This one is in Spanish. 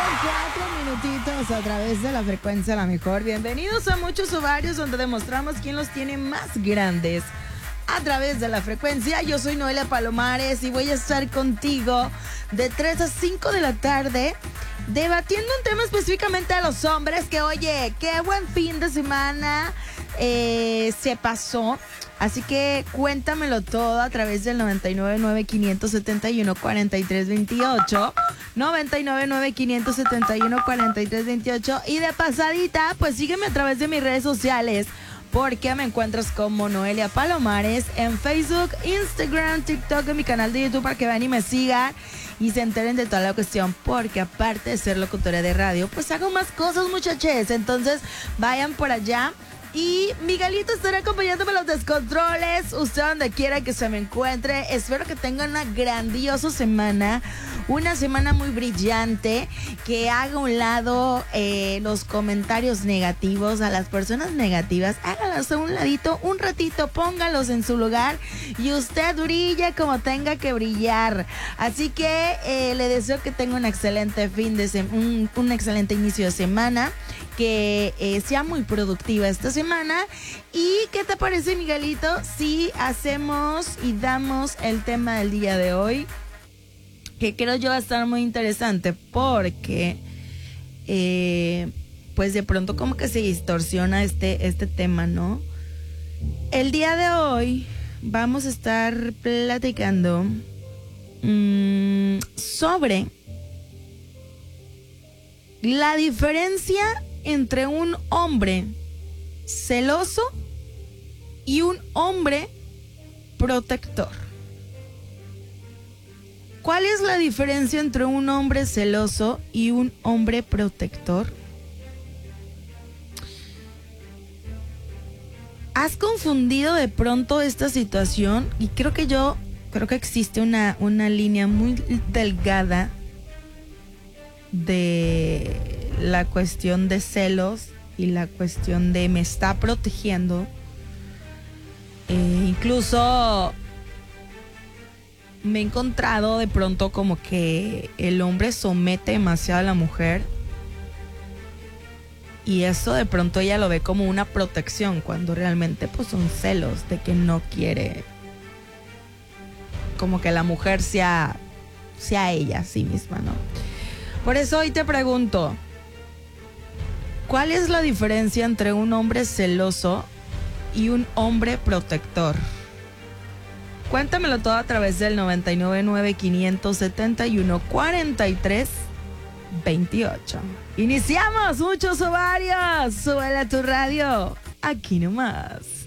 Minutitos a través de la frecuencia La Mejor. Bienvenidos a Muchos Ovarios, donde demostramos quién los tiene más grandes a través de la frecuencia. Yo soy Noelia Palomares y voy a estar contigo de 3 a 5 de la tarde debatiendo un tema específicamente a los hombres. Que oye, qué buen fin de semana se pasó. Así que cuéntamelo todo a través del 999-571-4328. 999-571-4328. Y de pasadita, pues sígueme a través de mis redes sociales, porque me encuentras como Noelia Palomares en Facebook, Instagram, TikTok, en mi canal de YouTube, para que vayan y me sigan y se enteren de toda la cuestión, porque aparte de ser locutora de radio, pues hago más cosas, muchachos. Entonces vayan por allá. Y Miguelito estará acompañándome en los descontroles, usted donde quiera que se me encuentre. Espero que tengan una grandiosa semana, una semana muy brillante, que haga a un lado los comentarios negativos, a las personas negativas, hágalos a un ladito, un ratito, póngalos en su lugar y usted brilla como tenga que brillar. Así que le deseo que tenga un excelente un excelente inicio de semana, que sea muy productiva esta semana. ¿Y qué te parece, Miguelito, si hacemos y damos el tema del día de hoy? Que creo yo va a estar muy interesante, porque pues de pronto como que se distorsiona este tema, ¿no? El día de hoy vamos a estar platicando sobre la diferencia entre un hombre celoso y un hombre protector. ¿Cuál es la diferencia entre un hombre celoso y un hombre protector? ¿Has confundido de pronto esta situación? Y creo que existe una línea muy delgada de la cuestión de celos y la cuestión de me está protegiendo. Incluso me he encontrado de pronto como que el hombre somete demasiado a la mujer, y eso de pronto ella lo ve como una protección, cuando realmente pues son celos de que no quiere como que la mujer sea ella a sí misma, ¿no? Por eso hoy te pregunto, ¿cuál es la diferencia entre un hombre celoso y un hombre protector? Cuéntamelo todo a través del 999-571-4328. ¡Iniciamos, Muchos Ovarios! ¡Súbele a tu radio! Aquí nomás.